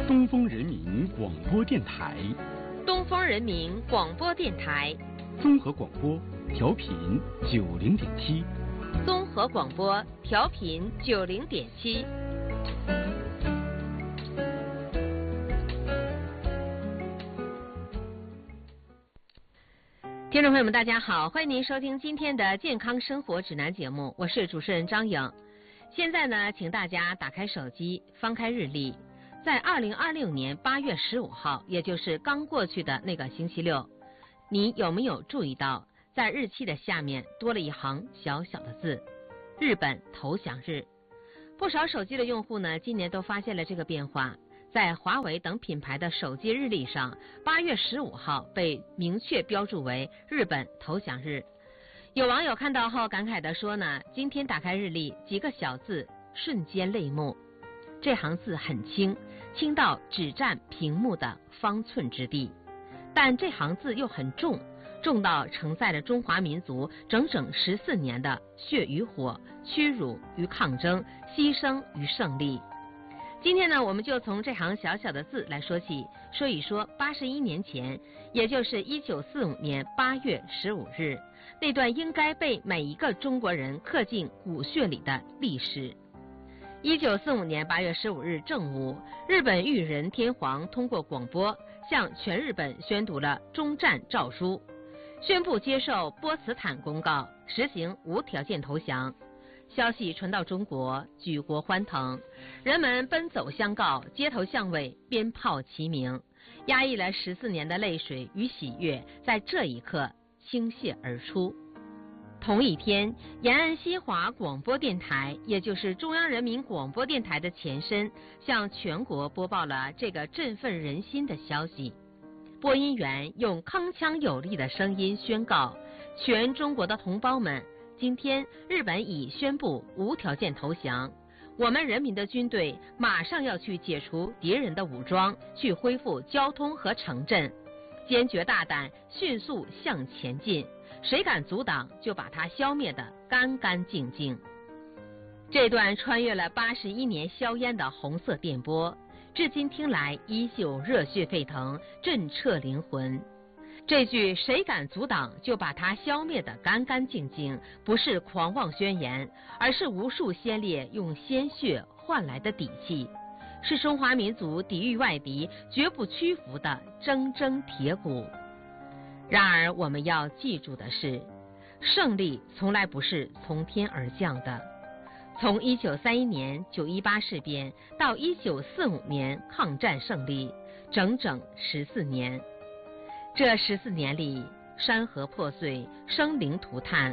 东风人民广播电台， 东风人民广播电台， 综合广播，调频90.7， 综合广播，调频90.7。听众朋友们，大家好，欢迎您收听今天的健康生活指南节目，我是主持人张颖。现在呢，请大家打开手机，翻开日历，在2026年8月15号，也就是刚过去的那个星期六，你有没有注意到，在日期的下面多了一行小小的字：日本投降日。不少手机的用户呢，今年都发现了这个变化。在华为等品牌的手机日历上，8月15号被明确标注为日本投降日。有网友看到后感慨地说呢，今天打开日历，几个小字瞬间泪目。这行字很轻，轻到只占屏幕的方寸之地，但这行字又很重，重到承载了中华民族整整14年的血与火、屈辱与抗争、牺牲与胜利。今天呢，我们就从这行小小的字来说起，说一说81年前，也就是1945年8月15日，那段应该被每一个中国人刻进骨血里的历史。1945年8月15日正午，日本裕仁天皇通过广播向全日本宣读了终战诏书，宣布接受波茨坦公告，实行无条件投降。消息传到中国，举国欢腾，人们奔走相告，街头巷尾鞭炮齐鸣，压抑了14年的泪水与喜悦在这一刻倾泻而出。同一天，延安西华广播电台，也就是中央人民广播电台的前身，向全国播报了这个振奋人心的消息。播音员用铿锵有力的声音宣告：全中国的同胞们，今天日本已宣布无条件投降，我们人民的军队马上要去解除敌人的武装，去恢复交通和城镇，坚决大胆，迅速向前进，谁敢阻挡，就把它消灭得干干净净。这段穿越了81年硝烟的红色电波，至今听来依旧热血沸腾，震彻灵魂。这句谁敢阻挡，就把它消灭得干干净净，不是狂妄宣言，而是无数先烈用鲜血换来的底气，是中华民族抵御外敌绝不屈服的铮铮铁骨。然而我们要记住的是，胜利从来不是从天而降的。从1931年918事变到1945年抗战胜利，整整14年。这14年里，山河破碎，生灵涂炭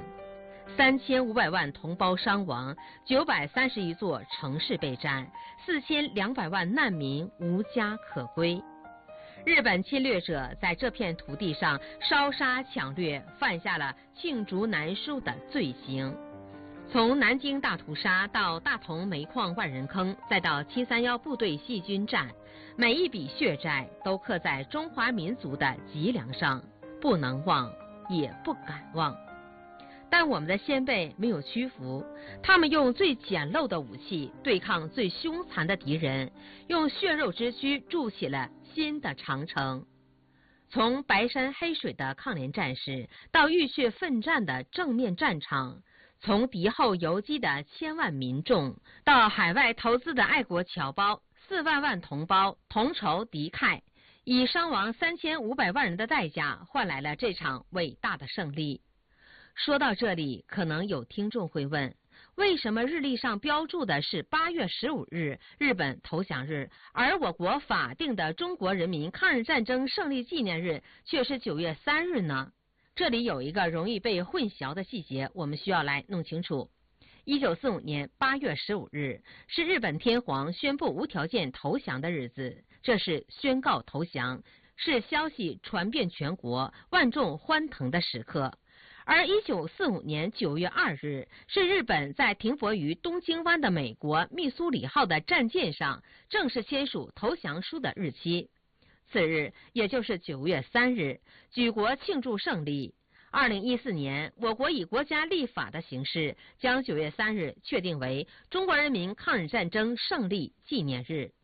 ，3500万同胞伤亡，931座城市被占，4200万难民无家可归。日本侵略者在这片土地上烧杀抢掠，犯下了罄竹难书的罪行。从南京大屠杀到大同煤矿万人坑，再到731部队细菌战，每一笔血债都刻在中华民族的脊梁上，不能忘，也不敢忘。但我们的先辈没有屈服，他们用最简陋的武器对抗最凶残的敌人，用血肉之躯筑起了新的长城。从白山黑水的抗联战士，到浴血奋战的正面战场，从敌后游击的千万民众，到海外投资的爱国侨胞4万万同胞同仇敌忾，以伤亡3500万人的代价换来了这场伟大的胜利。说到这里，可能有听众会问，为什么日历上标注的是8月15日日本投降日，而我国法定的中国人民抗日战争胜利纪念日却是9月3日呢？这里有一个容易被混淆的细节，我们需要来弄清楚。1945年8月15日是日本天皇宣布无条件投降的日子，这是宣告投降，是消息传遍全国、万众欢腾的时刻。而1945年9月2日是日本在停泊于东京湾的美国密苏里号的战舰上正式签署投降书的日期。次日，也就是9月3日，举国庆祝胜利。2014年，我国以国家立法的形式，将9月3日确定为中国人民抗日战争胜利纪念日。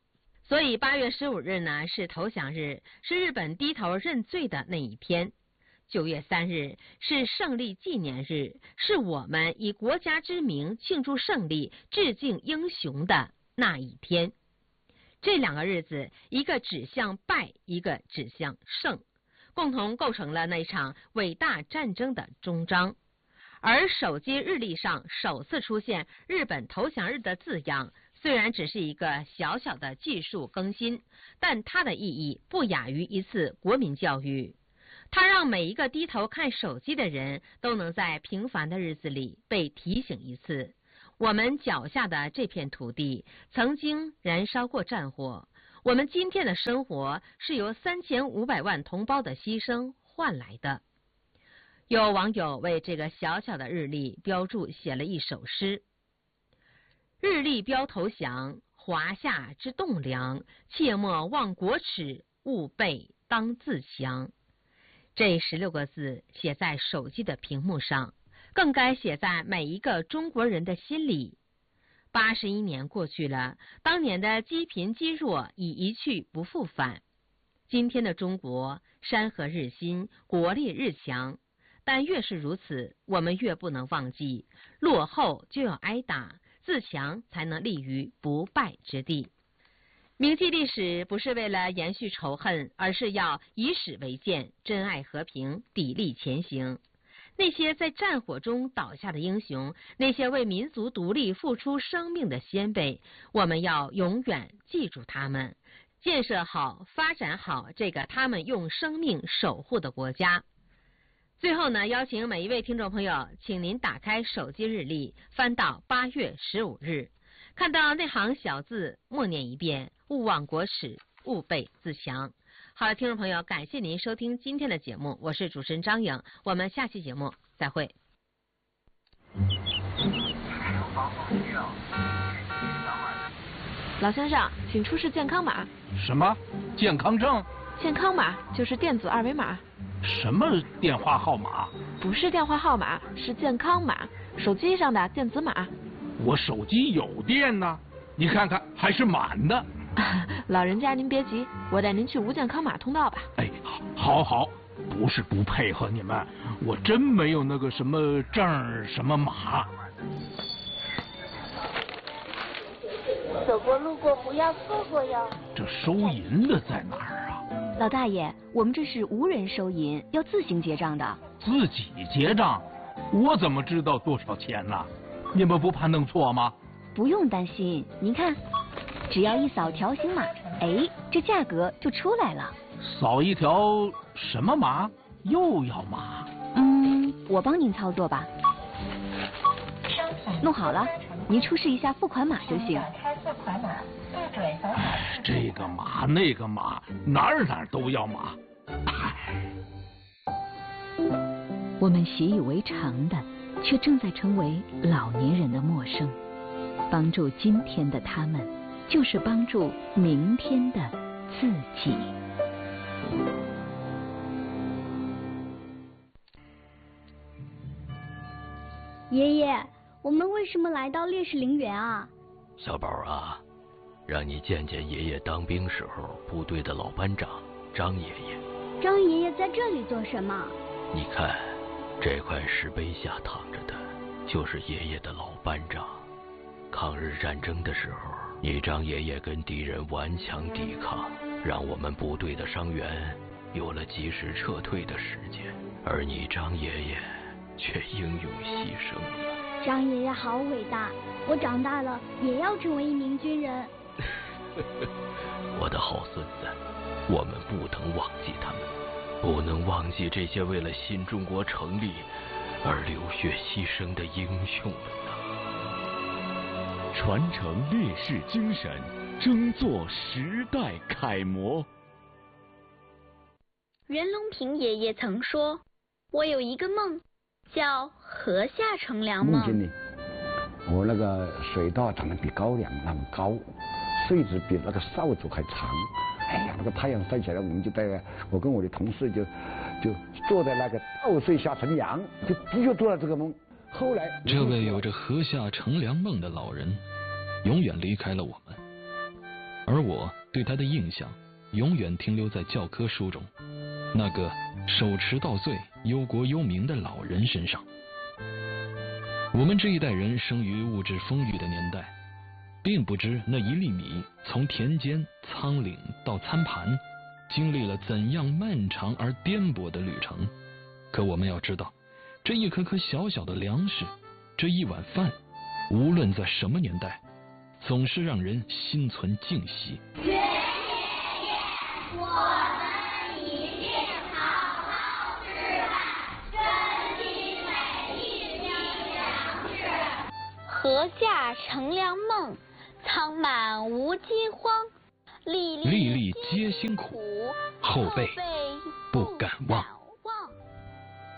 所以8月15日呢是投降日，是日本低头认罪的那一天。9月3日是胜利纪念日，是我们以国家之名庆祝胜利、致敬英雄的那一天。这2个日子，一个指向败，一个指向胜，共同构成了那场伟大战争的终章。而手机日历上首次出现日本投降日的字样，虽然只是一个小小的技术更新，但它的意义不亚于一次国民教育。它让每一个低头看手机的人都能在平凡的日子里被提醒一次，我们脚下的这片土地曾经燃烧过战火，我们今天的生活是由3500万同胞的牺牲换来的。有网友为这个小小的日历标注写了一首诗：日历标投降，华夏之栋梁，切莫忘国耻，吾辈当自强。这16个字写在手机的屏幕上，更该写在每一个中国人的心里。81年过去了，当年的积贫积弱已一去不复返。今天的中国山河日新，国力日强，但越是如此，我们越不能忘记，落后就要挨打，自强才能立于不败之地。铭记历史不是为了延续仇恨，而是要以史为鉴，珍爱和平，砥砺前行。那些在战火中倒下的英雄，那些为民族独立付出生命的先辈，我们要永远记住他们，建设好、发展好这个他们用生命守护的国家。最后呢，邀请每一位听众朋友，请您打开手机日历，翻到8月15日，看到那行小字，默念一遍：勿忘国耻，吾辈自强。好了，听众朋友，感谢您收听今天的节目，我是主持人张颖，我们下期节目再会。 老先生，请出示健康码。 什么？健康证？ 健康码就是电子2维码。 什么电话号码？ 不是电话号码，是健康码，手机上的电子码。 我手机有电呢，你看看还是满的。 老人家您别急，我带您去无健康码通道吧。 哎，好，不是不配合你们，我真没有那个什么证什么码。 走过路过不要错过哟。 这收银的在哪儿啊？ 老大爷，我们这是无人收银，要自行结账的。 自己结账？我怎么知道多少钱呢？你们不怕弄错吗？ 不用担心，您看，只要一扫条形码，哎，这价格就出来了。 扫一条什么码？又要码？ 我帮您操作吧。弄好了，您出示一下付款码就行。 这个码那个码，哪儿都要码。 我们习以为常的，却正在成为老年人的陌生。帮助今天的他们，就是帮助明天的自己。 爷爷，我们为什么来到烈士陵园啊？ 小宝啊，让你见见爷爷当兵时候部队的老班长张爷爷。 张爷爷在这里做什么？ 你看，这块石碑下躺着的，就是爷爷的老班长。抗日战争的时候，你张爷爷跟敌人顽强抵抗，让我们部队的伤员有了及时撤退的时间，而你张爷爷却英勇牺牲了。 张爷爷好伟大，我长大了也要成为一名军人。 我的好孙子，我们不能忘记他们，不能忘记这些为了新中国成立而流血牺牲的英雄们呐！ 传承烈士精神，争做时代楷模。 袁隆平爷爷曾说：“我有一个梦，叫河下乘凉梦。” 梦见呢，我那个水稻长得比高粱那么高，穗子比那个扫帚还长。哎呀，那个太阳晒起来，我们就我跟我的同事就坐在那个稻穗下乘凉，就的确做了这个梦。后来， 这位有着河下乘凉梦的老人，永远离开了我们，而我对他的印象永远停留在教科书中那个手持稻穗、忧国忧民的老人身上。我们这一代人生于物质丰裕的年代，并不知那一粒米从田间、仓廪到餐盘，经历了怎样漫长而颠簸的旅程。可我们要知道，这一颗颗小小的粮食，这一碗饭，无论在什么年代，总是让人心存敬惜。 爷爷，我们一定好好吃饭，珍惜每一粒粮食。 禾下乘凉梦，仓满无饥荒。粒粒粒皆辛苦，后辈不敢忘。